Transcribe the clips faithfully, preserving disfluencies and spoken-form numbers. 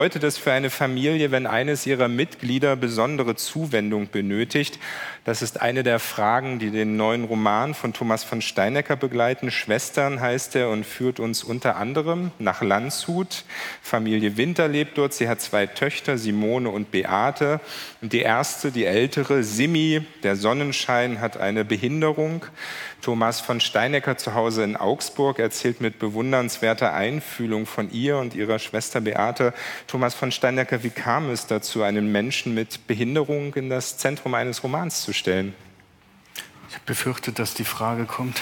bedeutet es für eine Familie, wenn eines ihrer Mitglieder besondere Zuwendung benötigt? Das ist eine der Fragen, die den neuen Roman von Thomas von Steinecker begleiten. Schwestern heißt er und führt uns unter anderem nach Landshut. Familie Winter lebt dort. Sie hat zwei Töchter, Simone und Beate. Und die erste, die ältere, Simi, der Sonnenschein, hat eine Behinderung. Thomas von Steinecker zu Hause in Augsburg erzählt mit bewundernswerter Einfühlung von ihr und ihrer Schwester Beate. Thomas von Steinecker, wie kam es dazu, einen Menschen mit Behinderung in das Zentrum eines Romans zu stellen? Ich habe befürchtet, dass die Frage kommt,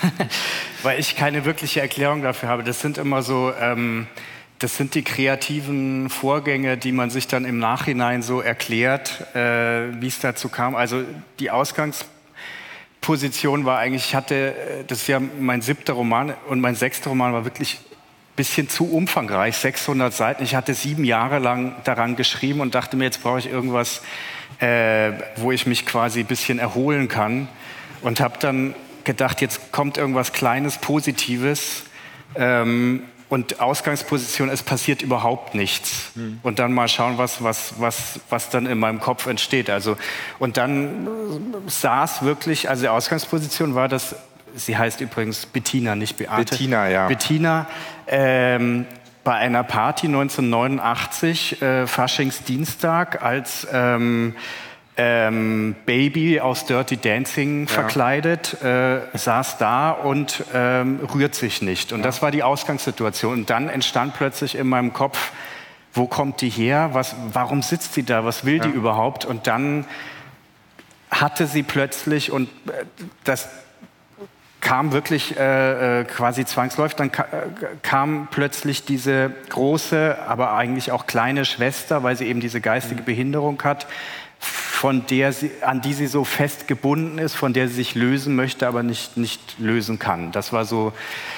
weil ich keine wirkliche Erklärung dafür habe. Das sind immer so, ähm, das sind die kreativen Vorgänge, die man sich dann im Nachhinein so erklärt, äh, wie es dazu kam. Also die Ausgangsposition war eigentlich, ich hatte, das ist ja mein siebter Roman und mein sechster Roman war wirklich ein bisschen zu umfangreich, sechshundert Seiten. Ich hatte sieben Jahre lang daran geschrieben und dachte mir, jetzt brauche ich irgendwas, äh, wo ich mich quasi ein bisschen erholen kann. Und habe dann gedacht, jetzt kommt irgendwas Kleines, Positives. Ähm, und Ausgangsposition, es passiert überhaupt nichts. Mhm. Und dann mal schauen, was, was, was, was dann in meinem Kopf entsteht. Also, und dann saß wirklich, also die Ausgangsposition war, dass, sie heißt übrigens Bettina, nicht Beate. Bettina, ja. Bettina, ähm, bei einer Party neunzehnhundertneunundachtzig, äh, Faschingsdienstag, als ähm, ähm, Baby aus Dirty Dancing ja. verkleidet, äh, saß da und ähm, rührt sich nicht. Und ja. das war die Ausgangssituation. Und dann entstand plötzlich in meinem Kopf, wo kommt die her? Was, warum sitzt sie da? Was will ja. die überhaupt? Und dann hatte sie plötzlich, und das kam wirklich äh, quasi zwangsläufig, dann ka kam plötzlich diese große, aber eigentlich auch kleine Schwester, weil sie eben diese geistige Behinderung hat, von der sie, an die sie so fest gebunden ist, von der sie sich lösen möchte, aber nicht, nicht lösen kann. Das war so,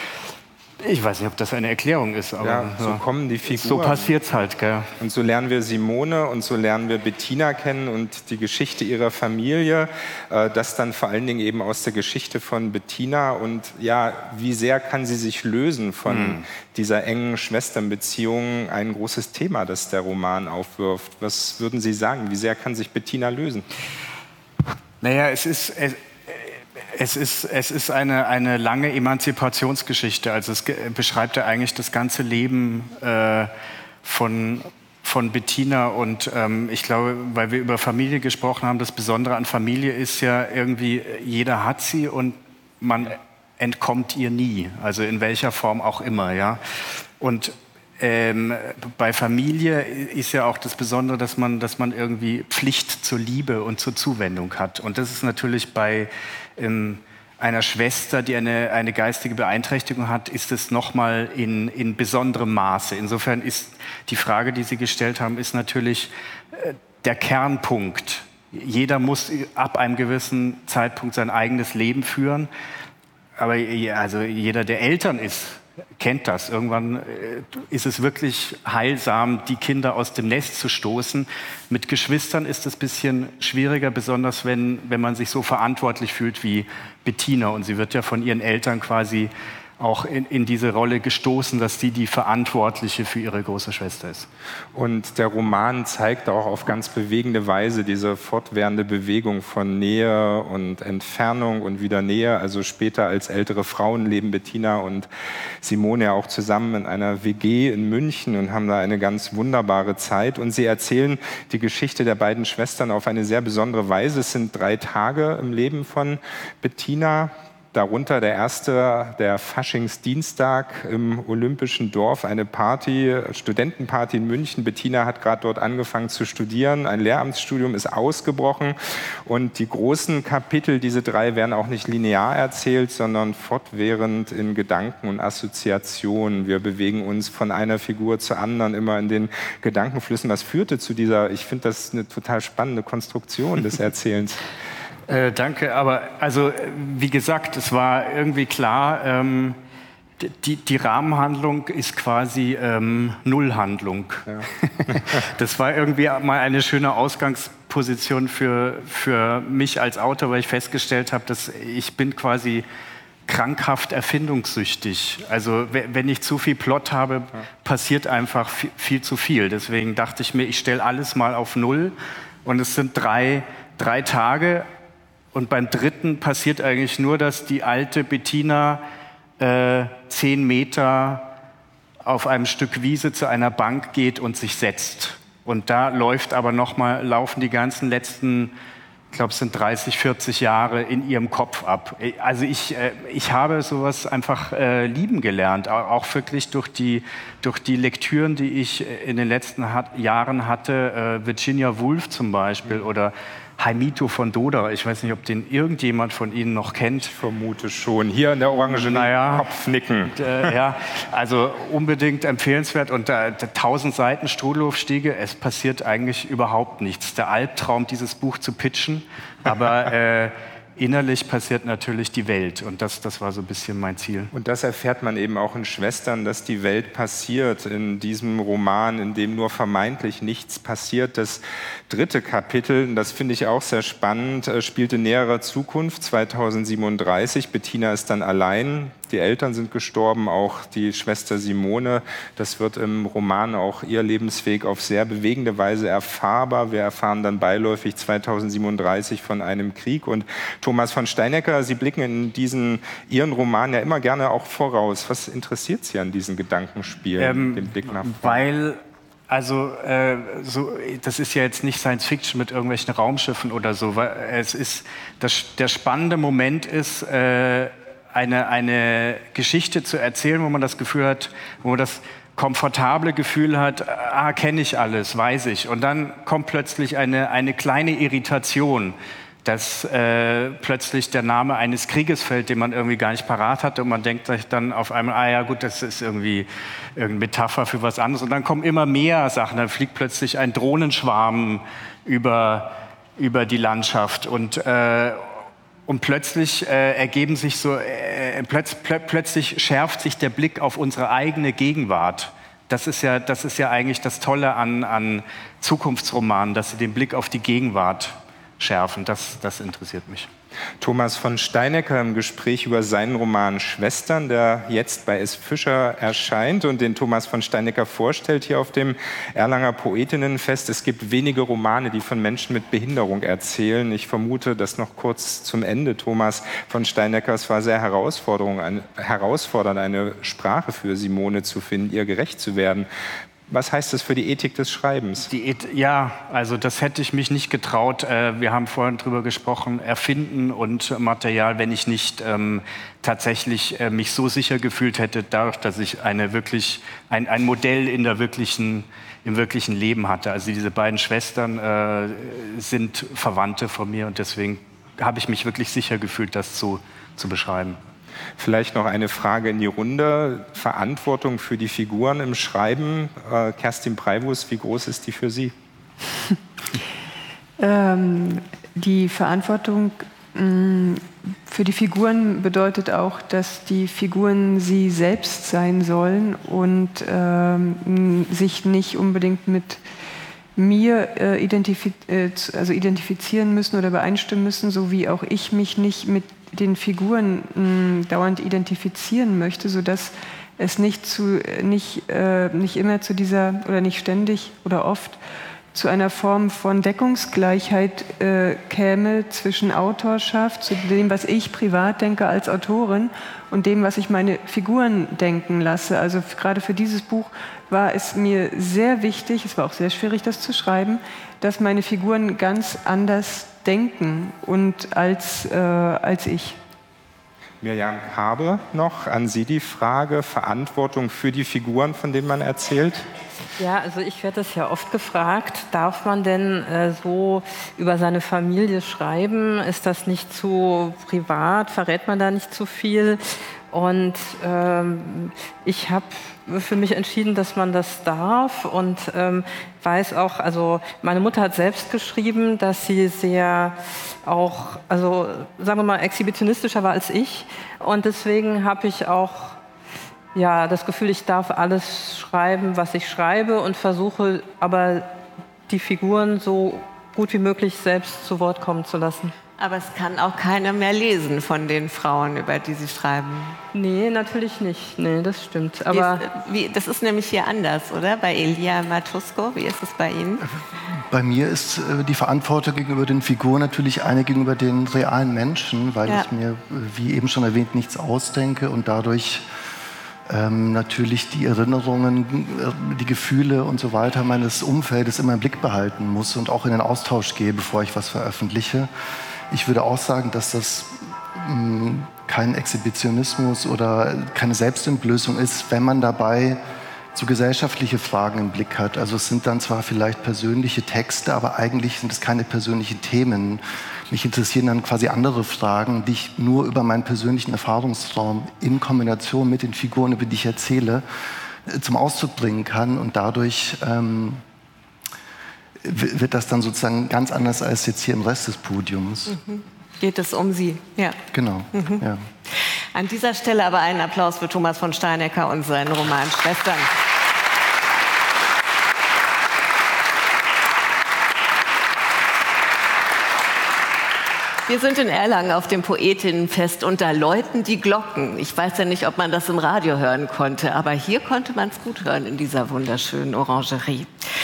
ich weiß nicht, ob das eine Erklärung ist, aber ja, so ja. kommen die Figuren. So passiert's halt, gell? Und so lernen wir Simone und so lernen wir Bettina kennen und die Geschichte ihrer Familie. Das dann vor allen Dingen eben aus der Geschichte von Bettina. Und ja, wie sehr kann sie sich lösen von hm. dieser engen Schwesternbeziehung? Ein großes Thema, das der Roman aufwirft. Was würden Sie sagen? Wie sehr kann sich Bettina lösen? Naja, es ist... Es Es ist, es ist eine, eine lange Emanzipationsgeschichte. Also es beschreibt ja eigentlich das ganze Leben äh, von, von Bettina. Und ähm, ich glaube, weil wir über Familie gesprochen haben, das Besondere an Familie ist ja irgendwie, jeder hat sie und man entkommt ihr nie. Also in welcher Form auch immer. Ja? Und Ähm, bei Familie ist ja auch das Besondere, dass man, dass man irgendwie Pflicht zur Liebe und zur Zuwendung hat. Und das ist natürlich bei ähm, einer Schwester, die eine, eine geistige Beeinträchtigung hat, ist es nochmal in, in besonderem Maße. Insofern ist die Frage, die Sie gestellt haben, ist natürlich äh, der Kernpunkt. Jeder muss ab einem gewissen Zeitpunkt sein eigenes Leben führen. Aber also jeder, der Eltern ist, kennt das. Irgendwann ist es wirklich heilsam, die Kinder aus dem Nest zu stoßen. Mit Geschwistern ist es ein bisschen schwieriger, besonders wenn, wenn man sich so verantwortlich fühlt wie Bettina. Und sie wird ja von ihren Eltern quasi auch in, in diese Rolle gestoßen, dass sie die Verantwortliche für ihre große Schwester ist. Und der Roman zeigt auch auf ganz bewegende Weise diese fortwährende Bewegung von Nähe und Entfernung und wieder Nähe. Also später als ältere Frauen leben Bettina und Simone ja auch zusammen in einer W G in München und haben da eine ganz wunderbare Zeit. Und sie erzählen die Geschichte der beiden Schwestern auf eine sehr besondere Weise. Es sind drei Tage im Leben von Bettina. Darunter der erste, der Faschingsdienstag im Olympischen Dorf, eine Party, Studentenparty in München. Bettina hat gerade dort angefangen zu studieren, ein Lehramtsstudium ist ausgebrochen und die großen Kapitel, diese drei, werden auch nicht linear erzählt, sondern fortwährend in Gedanken und Assoziationen. Wir bewegen uns von einer Figur zur anderen immer in den Gedankenflüssen. Was führte zu dieser, ich finde das eine total spannende Konstruktion des Erzählens. Äh, danke, aber also wie gesagt, es war irgendwie klar, ähm, die, die Rahmenhandlung ist quasi ähm, Nullhandlung. Ja. Das war irgendwie mal eine schöne Ausgangsposition für, für mich als Autor, weil ich festgestellt habe, dass ich bin quasi krankhaft erfindungssüchtig. Also wenn ich zu viel Plot habe, passiert einfach viel, viel zu viel. Deswegen dachte ich mir, ich stelle alles mal auf Null und es sind drei, drei Tage und beim dritten passiert eigentlich nur, dass die alte Bettina äh, zehn Meter auf einem Stück Wiese zu einer Bank geht und sich setzt. Und da läuft aber noch mal, laufen die ganzen letzten, ich glaube, es sind dreißig, vierzig Jahre in ihrem Kopf ab. Also ich, ich habe sowas einfach äh, lieben gelernt, auch wirklich durch die, durch die Lektüren, die ich in den letzten hat, Jahren hatte, äh, Virginia Woolf zum Beispiel oder Heimito von Doder. Ich weiß nicht, ob den irgendjemand von Ihnen noch kennt. Ich vermute schon. Hier in der orangenen naja, Kopfnicken. Und, äh, ja, also unbedingt empfehlenswert. Und äh, tausend Seiten Strudelhofstiege, es passiert eigentlich überhaupt nichts. Der Albtraum, dieses Buch zu pitchen, aber äh, innerlich passiert natürlich die Welt. Und das, das war so ein bisschen mein Ziel. Und das erfährt man eben auch in Schwestern, dass die Welt passiert. In diesem Roman, in dem nur vermeintlich nichts passiert. Das dritte Kapitel, das finde ich auch sehr spannend, spielt in näherer Zukunft, zweitausendsiebenunddreißig. Bettina ist dann allein. Die Eltern sind gestorben, auch die Schwester Simone. Das wird im Roman auch ihr Lebensweg auf sehr bewegende Weise erfahrbar. Wir erfahren dann beiläufig zweitausendsiebenunddreißig von einem Krieg. Und Thomas von Steinecker, Sie blicken in diesen Ihren Roman ja immer gerne auch voraus. Was interessiert Sie an diesen Gedankenspielen, ähm, dem Blick nach vorne? Weil Also äh, so, das ist ja jetzt nicht Science Fiction mit irgendwelchen Raumschiffen oder so. Weil es ist, das, der spannende Moment ist, äh, eine, eine Geschichte zu erzählen, wo man das Gefühl hat, wo man das komfortable Gefühl hat, ah, kenne ich alles, weiß ich. Und dann kommt plötzlich eine, eine kleine Irritation, dass äh, plötzlich der Name eines Krieges fällt, den man irgendwie gar nicht parat hatte und man denkt sich dann auf einmal, ah ja gut, das ist irgendwie irgendeine Metapher für was anderes und dann kommen immer mehr Sachen, dann fliegt plötzlich ein Drohnenschwarm über, über die Landschaft und, äh, und plötzlich äh, ergeben sich so, äh, plötz, plö, plötzlich schärft sich der Blick auf unsere eigene Gegenwart. Das ist ja, das ist ja eigentlich das Tolle an, an Zukunftsromanen, dass sie den Blick auf die Gegenwart schärfen. Das, das interessiert mich. Thomas von Steinecker im Gespräch über seinen Roman Schwestern, der jetzt bei S. Fischer erscheint und den Thomas von Steinecker vorstellt hier auf dem Erlanger Poetinnenfest. Es gibt wenige Romane, die von Menschen mit Behinderung erzählen. Ich vermute, dass noch kurz zum Ende Thomas von Steinecker, es war sehr herausfordernd, eine Sprache für Simone zu finden, ihr gerecht zu werden. Was heißt das für die Ethik des Schreibens? Die Eth- ja, also das hätte ich mich nicht getraut. Wir haben vorhin drüber gesprochen, Erfinden und Material, wenn ich nicht ähm, tatsächlich äh, mich so sicher gefühlt hätte, dadurch, dass ich eine wirklich, ein, ein Modell in der wirklichen, im wirklichen Leben hatte. Also diese beiden Schwestern äh, sind Verwandte von mir und deswegen habe ich mich wirklich sicher gefühlt, das zu, zu beschreiben. Vielleicht noch eine Frage in die Runde. Verantwortung für die Figuren im Schreiben. Äh, Kerstin Preibus, wie groß ist die für Sie? ähm, die Verantwortung mh, für die Figuren bedeutet auch, dass die Figuren sie selbst sein sollen und ähm, sich nicht unbedingt mit mir äh, identifiz äh, also identifizieren müssen oder übereinstimmen müssen, so wie auch ich mich nicht mit den Figuren mh, dauernd identifizieren möchte, sodass es nicht, zu, nicht, äh, nicht immer zu dieser, oder nicht ständig oder oft zu einer Form von Deckungsgleichheit äh, käme zwischen Autorschaft, zu dem, was ich privat denke als Autorin und dem, was ich meine Figuren denken lasse. Also gerade für dieses Buch war es mir sehr wichtig, es war auch sehr schwierig, das zu schreiben, dass meine Figuren ganz anders denken und als, äh, als ich. Mirjam Habe, noch an Sie die Frage, Verantwortung für die Figuren, von denen man erzählt? Ja, also ich werde das ja oft gefragt, darf man denn äh, so über seine Familie schreiben? Ist das nicht zu privat? Verrät man da nicht zu viel? Und ähm, ich habe für mich entschieden, dass man das darf und ähm, weiß auch, also meine Mutter hat selbst geschrieben, dass sie sehr auch, also sagen wir mal, exhibitionistischer war als ich und deswegen habe ich auch ja, das Gefühl, ich darf alles schreiben, was ich schreibe und versuche aber die Figuren so gut wie möglich selbst zu Wort kommen zu lassen. Aber es kann auch keiner mehr lesen von den Frauen, über die Sie schreiben. Nee, natürlich nicht. Nee, das stimmt. Aber wie ist, wie, das ist nämlich hier anders, oder? Bei Elia Mathusko, wie ist es bei Ihnen? Bei mir ist äh, die Verantwortung gegenüber den Figuren natürlich eine gegenüber den realen Menschen, weil ja. ich mir, wie eben schon erwähnt, nichts ausdenke und dadurch ähm, natürlich die Erinnerungen, die Gefühle und so weiter meines Umfeldes immer im Blick behalten muss und auch in den Austausch gehe, bevor ich was veröffentliche. Ich würde auch sagen, dass das mh, kein Exhibitionismus oder keine Selbstentblößung ist, wenn man dabei so gesellschaftliche Fragen im Blick hat. Also es sind dann zwar vielleicht persönliche Texte, aber eigentlich sind es keine persönlichen Themen. Mich interessieren dann quasi andere Fragen, die ich nur über meinen persönlichen Erfahrungsraum in Kombination mit den Figuren, über die ich erzähle, zum Ausdruck bringen kann. Und dadurch ähm, wird das dann sozusagen ganz anders als jetzt hier im Rest des Podiums. Mhm. Geht es um Sie, ja. Genau, mhm. ja. An dieser Stelle aber einen Applaus für Thomas von Steinecker und seinen Roman Schwestern. Wir sind in Erlangen auf dem Poetinnenfest und da läuten die Glocken. Ich weiß ja nicht, ob man das im Radio hören konnte, aber hier konnte man es gut hören in dieser wunderschönen Orangerie.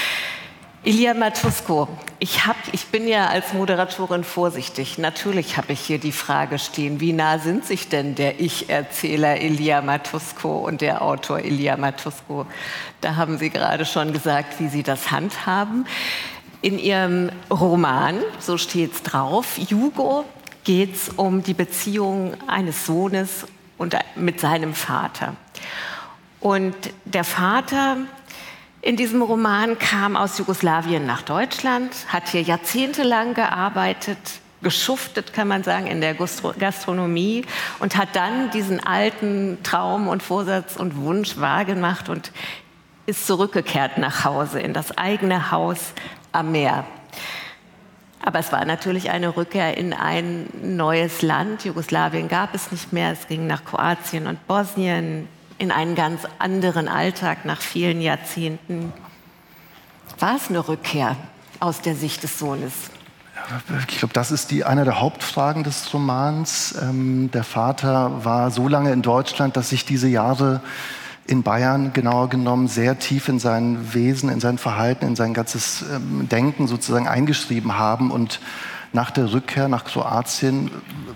Elia Mathusko, ich, hab, ich bin ja als Moderatorin vorsichtig. Natürlich habe ich hier die Frage stehen, wie nah sind sich denn der Ich-Erzähler Elia Mathusko und der Autor Elia Mathusko? Da haben Sie gerade schon gesagt, wie Sie das handhaben. In Ihrem Roman, so steht es drauf, Jugo, geht es um die Beziehung eines Sohnes und, mit seinem Vater. Und der Vater in diesem Roman kam aus Jugoslawien nach Deutschland, hat hier jahrzehntelang gearbeitet, geschuftet, kann man sagen, in der Gastronomie und hat dann diesen alten Traum und Vorsatz und Wunsch wahrgemacht und ist zurückgekehrt nach Hause, in das eigene Haus am Meer. Aber es war natürlich eine Rückkehr in ein neues Land. Jugoslawien gab es nicht mehr, es ging nach Kroatien und Bosnien, in einen ganz anderen Alltag nach vielen Jahrzehnten. War es eine Rückkehr aus der Sicht des Sohnes? Ich glaube, das ist die, eine der Hauptfragen des Romans. Ähm, der Vater war so lange in Deutschland, dass sich diese Jahre in Bayern genauer genommen sehr tief in sein Wesen, in sein Verhalten, in sein ganzes ähm, Denken sozusagen eingeschrieben haben und nach der Rückkehr nach Kroatien,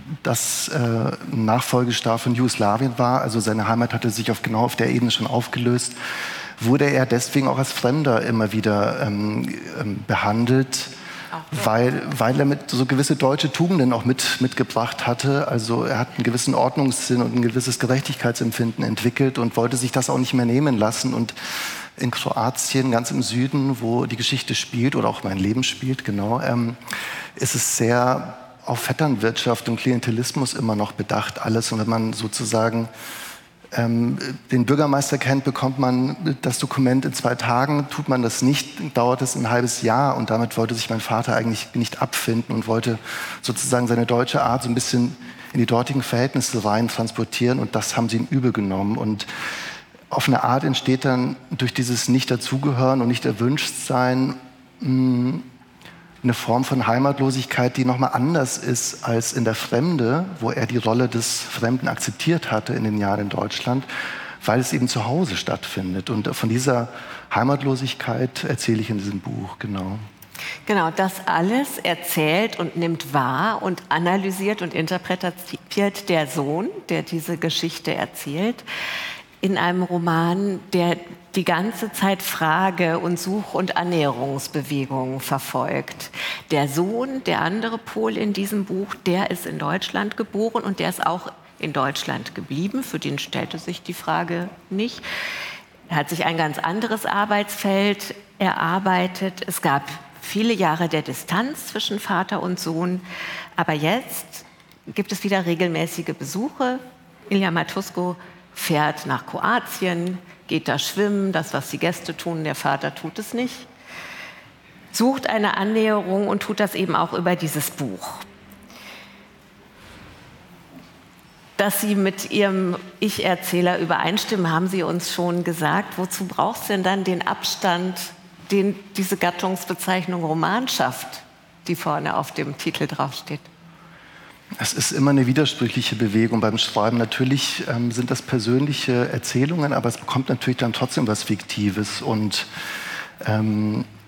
das äh, Nachfolgestaat von Jugoslawien war, also seine Heimat hatte sich auf, genau auf der Ebene schon aufgelöst, wurde er deswegen auch als Fremder immer wieder ähm, ähm, behandelt, weil, weil er mit so gewisse deutsche Tugenden auch mit, mitgebracht hatte. Also er hat einen gewissen Ordnungssinn und ein gewisses Gerechtigkeitsempfinden entwickelt und wollte sich das auch nicht mehr nehmen lassen. Und in Kroatien, ganz im Süden, wo die Geschichte spielt oder auch mein Leben spielt, genau, ähm, ist es sehr auf Vetternwirtschaft und Klientelismus immer noch bedacht alles. Und wenn man sozusagen ähm, den Bürgermeister kennt, bekommt man das Dokument in zwei Tagen. Tut man das nicht, dauert es ein halbes Jahr. Und damit wollte sich mein Vater eigentlich nicht abfinden und wollte sozusagen seine deutsche Art so ein bisschen in die dortigen Verhältnisse rein transportieren. Und das haben sie ihm übel genommen. Und auf eine Art entsteht dann durch dieses Nicht-Dazugehören und Nicht-Erwünschtsein mh, eine Form von Heimatlosigkeit, die nochmal anders ist als in der Fremde, wo er die Rolle des Fremden akzeptiert hatte in den Jahren in Deutschland, weil es eben zu Hause stattfindet. Und von dieser Heimatlosigkeit erzähle ich in diesem Buch, genau. Genau, das alles erzählt und nimmt wahr und analysiert und interpretiert der Sohn, der diese Geschichte erzählt, in einem Roman, der die ganze Zeit Frage- und Such- und Annäherungsbewegungen verfolgt. Der Sohn, der andere Pol in diesem Buch, der ist in Deutschland geboren und der ist auch in Deutschland geblieben. Für den stellte sich die Frage nicht. Er hat sich ein ganz anderes Arbeitsfeld erarbeitet. Es gab viele Jahre der Distanz zwischen Vater und Sohn. Aber jetzt gibt es wieder regelmäßige Besuche. Elia Mathusko fährt nach Kroatien, geht da schwimmen, das, was die Gäste tun, der Vater tut es nicht, sucht eine Annäherung und tut das eben auch über dieses Buch. Dass Sie mit Ihrem Ich-Erzähler übereinstimmen, haben Sie uns schon gesagt. Wozu braucht es denn dann den Abstand, den diese Gattungsbezeichnung Roman schafft, die vorne auf dem Titel draufsteht? Es ist immer eine widersprüchliche Bewegung beim Schreiben. Natürlich ähm, sind das persönliche Erzählungen, aber es bekommt natürlich dann trotzdem was Fiktives. Und ähm,